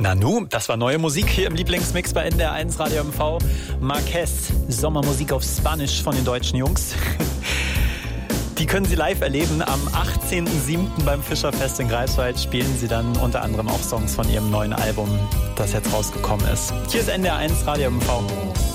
Nanu, das war neue Musik hier im Lieblingsmix bei NDR1 Radio MV. Marquez, Sommermusik auf Spanisch von den deutschen Jungs. Die können Sie live erleben. Am 18.07. beim Fischerfest in Greifswald spielen Sie dann unter anderem auch Songs von Ihrem neuen Album, das jetzt rausgekommen ist. Hier ist NDR1 Radio MV.